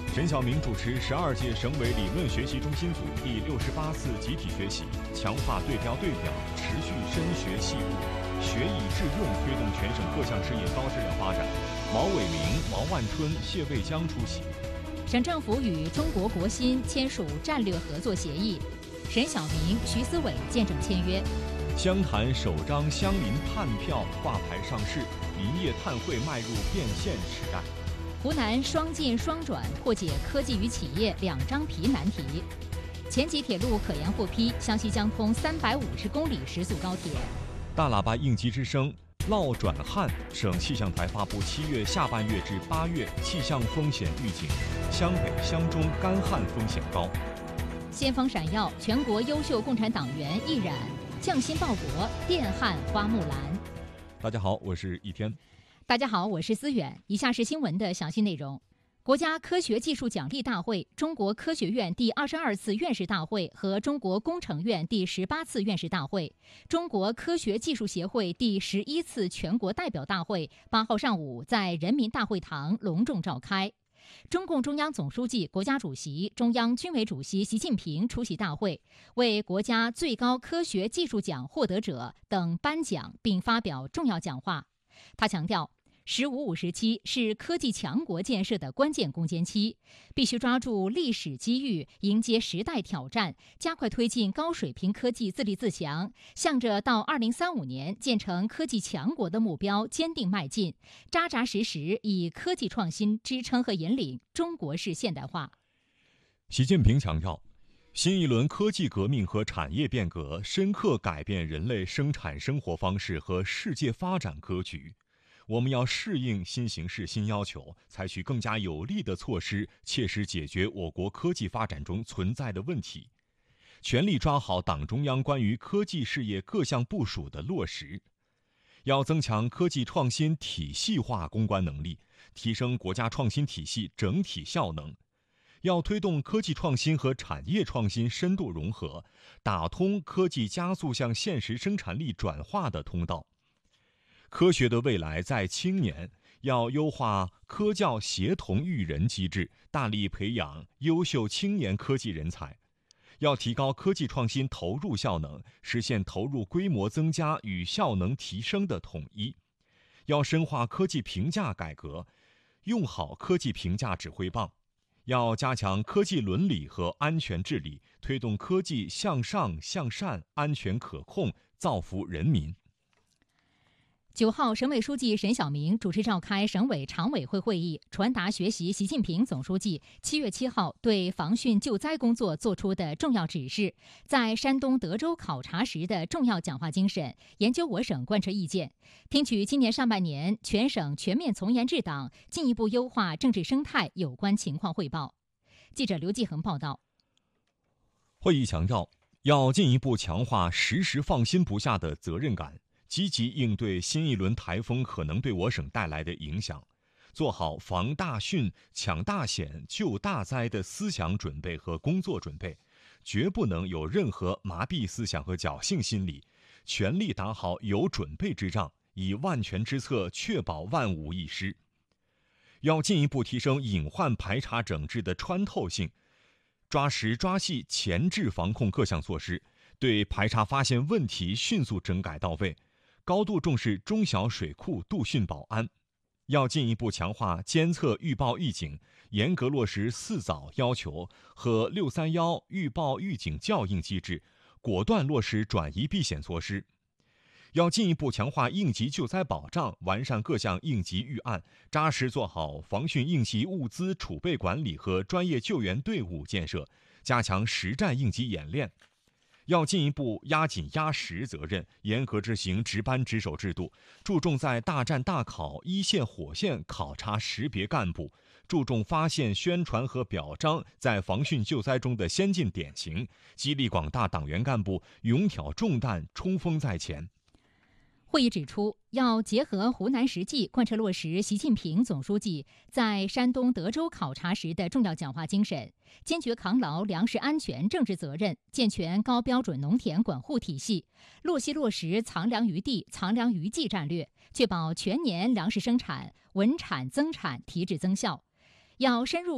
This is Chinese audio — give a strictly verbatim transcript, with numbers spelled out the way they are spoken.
沈晓明主持十二届省委理论学习中心组第六十八次集体学习，强化对标对表，持续深学细悟，学以致用，推动全省各项事业高质量发展。毛伟明、毛万春、谢卫江出席。 省政府与中国国新签署战略合作协议，沈晓明、徐思伟见证签约。 湘潭首张乡邻碳票挂牌上市，林业碳汇迈入变现时代。 湖南双进双转破解科技与企业两张皮难题。前吉铁路可研获批，湘西将通三百五十公里时速高铁。 大喇叭应急之声，涝转旱，省气象台发布七月下半月至八月气象风险预警，湘北、湘中干旱风险高。 先锋闪耀，全国优秀共产党员易冉，匠心报国，电焊花木兰。 大家好，我是易天。 大家好，我是思远。以下是新闻的详细内容。国家科学技术奖励大会、中国科学院第二十二次院士大会和中国工程院第十八次院士大会、中国科学技术协会第十一次全国代表大会八号上午在人民大会堂隆重召开。中共中央总书记、国家主席、中央军委主席习近平出席大会，为国家最高科学技术奖获得者等颁奖并发表重要讲话。他强调，十五五时期是科技强国建设的关键攻坚期，必须抓住历史机遇，迎接时代挑战，加快推进高水平科技自立自强，向着到二零三五年建成科技强国的目标坚定迈进，扎扎实实以科技创新支撑和引领中国式现代化。 习近平强调，新一轮科技革命和产业变革深刻改变人类生产生活方式和世界发展格局。我们要适应新形势新要求，采取更加有力的措施，切实解决我国科技发展中存在的问题，全力抓好党中央关于科技事业各项部署的落实。要增强科技创新体系化攻关能力，提升国家创新体系整体效能。要推动科技创新和产业创新深度融合，打通科技加速向现实生产力转化的通道。科学的未来在青年，要优化科教协同育人机制，大力培养优秀青年科技人才。要提高科技创新投入效能，实现投入规模增加与效能提升的统一。要深化科技评价改革，用好科技评价指挥棒。要加强科技伦理和安全治理，推动科技向上向善、安全可控，造福人民。 九号，省委书记沈晓明主持召开省委常委会会议，传达学习习近平总书记七月七号对防汛救灾工作作出的重要指示，在山东德州考察时的重要讲话精神，研究我省贯彻意见，听取今年上半年全省全面从严治党、进一步优化政治生态有关情况汇报。记者刘继恒报道。 会议强调，要进一步强化时时放心不下的责任感，积极应对新一轮台风可能对我省带来的影响，做好防大汛、抢大险、救大灾的思想准备和工作准备，绝不能有任何麻痹思想和侥幸心理，全力打好有准备之仗，以万全之策确保万无一失。要进一步提升隐患排查整治的穿透性，抓实抓细前置防控各项措施，对排查发现问题迅速整改到位，高度重视中小水库度汛保安。要进一步强化监测预报预警，严格落实四早要求和六三幺预报预警校应机制，果断落实转移避险措施。要进一步强化应急救灾保障，完善各项应急预案，扎实做好防汛应急物资储备管理和专业救援队伍建设，加强实战应急演练。要进一步压紧压实责任，严格执行值班值守制度，注重在大战大考一线火线考察识别干部，注重发现宣传和表彰在防汛救灾中的先进典型，激励广大党员干部勇挑重担，冲锋在前。 会议指出，要结合湖南实际，贯彻落实习近平总书记在山东德州考察时的重要讲话精神，坚决扛牢粮食安全政治责任，健全高标准农田管护体系，落细落实藏粮于地、藏粮于技战略，确保全年粮食生产稳产增产、提质增效。要深入